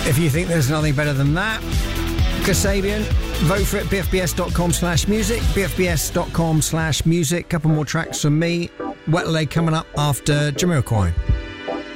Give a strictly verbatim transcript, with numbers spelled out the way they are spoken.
If you think there's nothing better than that, Kasabian, vote for it, bfbs.com slash music, bfbs.com slash music. Couple more tracks from me. Wet Leg coming up after Jamiroquai.